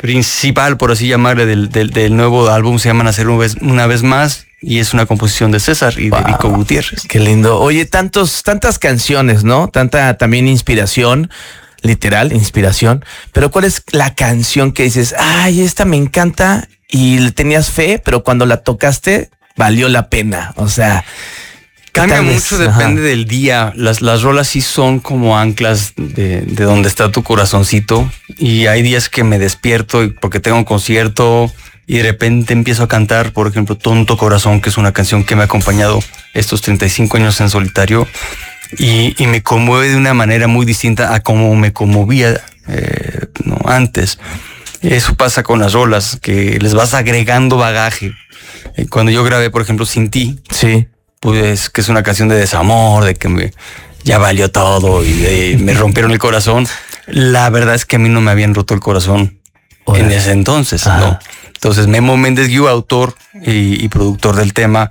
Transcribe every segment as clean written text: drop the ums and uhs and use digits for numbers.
principal, por así llamarle, del nuevo álbum se llama Nacer una vez más, y es una composición de César y de Vico Gutiérrez. Qué lindo. Oye, tantas canciones, ¿no? Tanta también inspiración, literal, inspiración. Pero ¿cuál es la canción que dices, ay, esta me encanta y le tenías fe, pero cuando la tocaste valió la pena? O sea, cambia mucho, depende del día. Las rolas sí son como anclas de donde está tu corazoncito. Y hay días que me despierto porque tengo un concierto y de repente empiezo a cantar, por ejemplo, Tonto Corazón, que es una canción que me ha acompañado estos 35 años en solitario. Y me conmueve de una manera muy distinta a como me conmovía antes. Eso pasa con las rolas, que les vas agregando bagaje. Cuando yo grabé, por ejemplo, Sin Ti, sí, pues que es una canción de desamor, de que ya valió todo y me rompieron el corazón. La verdad es que a mí no me habían roto el corazón en ese entonces, ¿no? Entonces Memo Méndez Guiú, autor y productor del tema,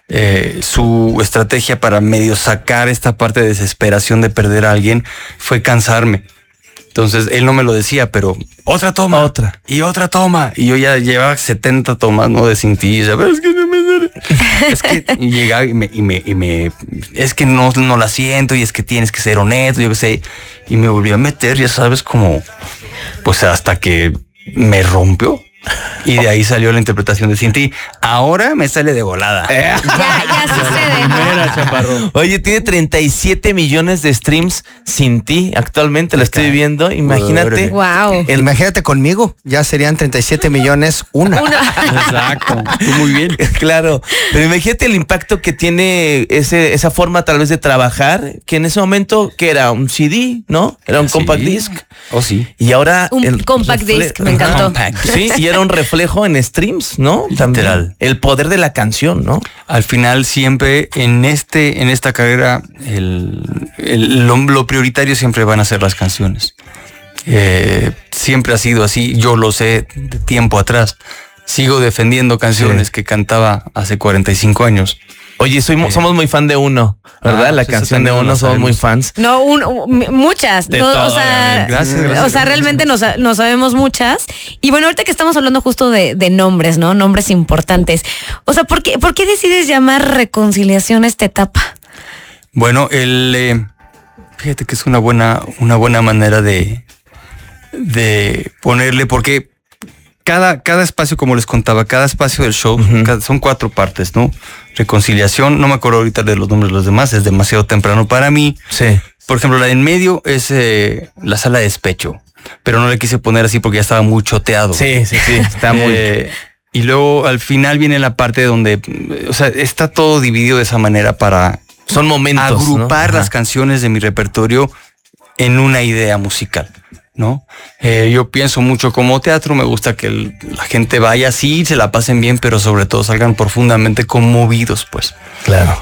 su estrategia para medio sacar esta parte de desesperación de perder a alguien fue cansarme. Entonces él no me lo decía, pero otra toma, y otra toma, y yo ya llevaba 70 tomas, ¿no? De Sin Ti, ¿sabes? Es que no me sale. Es que y llegaba y me es que no la siento, y es que tienes que ser honesto, yo qué sé, y me volví a meter, ya sabes, como pues hasta que me rompió. Y de ahí salió la interpretación de Sin Ti. Ahora me sale de volada. Ya sucede. Oye, tiene 37 millones de streams Sin Ti. Actualmente lo estoy viendo. Imagínate. Wow. Imagínate conmigo. Ya serían 37 millones una. Exacto. Muy bien. Claro. Pero imagínate el impacto que tiene esa forma tal vez de trabajar, que en ese momento, que era un CD, ¿no? Era un compact disc. Oh, sí. Y ahora un compact disc, me encantó. Sí, y era un reflejo en streams, ¿no? Literal. El poder de la canción, ¿no? Al final siempre en esta carrera lo prioritario siempre van a ser las canciones. Siempre ha sido así, yo lo sé de tiempo atrás. Sigo defendiendo canciones que cantaba hace 45 años. Oye, somos muy fan de Uno, ¿verdad? La canción de Uno, somos muy fans. No, muchas. De no, todo, o sea, gracias. O sea, realmente no sabemos muchas. Y bueno, ahorita que estamos hablando justo de nombres, ¿no? Nombres importantes. O sea, ¿por qué decides llamar Reconciliación a esta etapa? Bueno, fíjate que es una buena manera de ponerle, porque cada espacio, como les contaba, cada espacio del show, son 4 partes, ¿no? Reconciliación, no me acuerdo ahorita de los nombres de los demás, es demasiado temprano para mí. Sí. Por ejemplo, la de en medio es la sala de despecho, pero no le quise poner así porque ya estaba muy choteado. Sí, está muy... Y luego al final viene la parte donde, o sea, está todo dividido de esa manera para... Son momentos, agrupar, ¿no?, las canciones de mi repertorio en una idea musical, ¿no? Yo pienso mucho como teatro, me gusta que la gente vaya así, se la pasen bien, pero sobre todo salgan profundamente conmovidos, pues. Claro.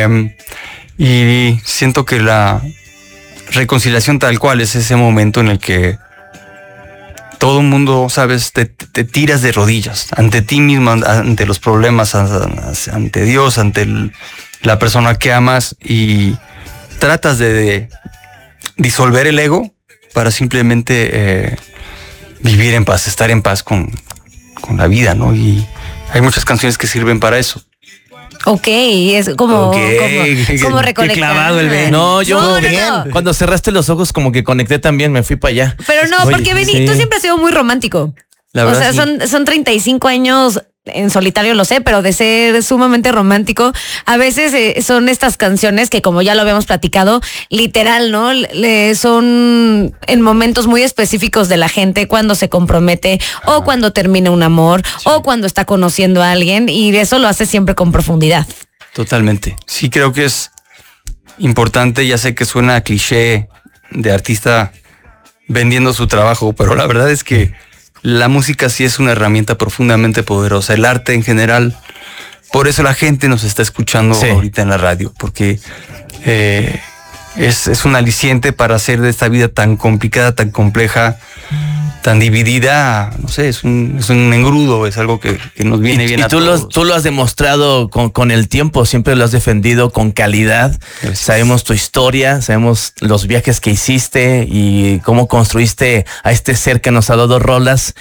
Y siento que la reconciliación tal cual es ese momento en el que todo el mundo, sabes, te tiras de rodillas ante ti mismo, ante los problemas, ante Dios, ante la persona que amas, y tratas de disolver el ego para simplemente vivir en paz, estar en paz con la vida, ¿no? Y hay muchas canciones que sirven para eso. Ok, es como reconectar. Qué clavado el Ben. No, yo No. cuando cerraste los ojos como que conecté también, me fui para allá. Pero no, Oye, porque Benny, tú siempre has sido muy romántico. La verdad, o sea, sí. son 35 años en solitario, lo sé, pero de ser sumamente romántico. A veces son estas canciones que, como ya lo habíamos platicado, literal, ¿no? Son en momentos muy específicos de la gente, cuando se compromete, o cuando termina un amor, o cuando está conociendo a alguien, y eso lo hace siempre con profundidad. Totalmente. Sí, creo que es importante. Ya sé que suena a cliché de artista vendiendo su trabajo, pero la verdad es que la música sí es una herramienta profundamente poderosa, el arte en general. Por eso la gente nos está escuchando ahorita en la radio, porque es un aliciente para hacer de esta vida tan complicada, tan compleja, tan dividida, no sé, es un engrudo, es algo que nos viene bien a todos. Tú lo has demostrado con el tiempo, siempre lo has defendido con calidad. Gracias. Sabemos tu historia, sabemos los viajes que hiciste y cómo construiste a este ser que nos ha dado rolas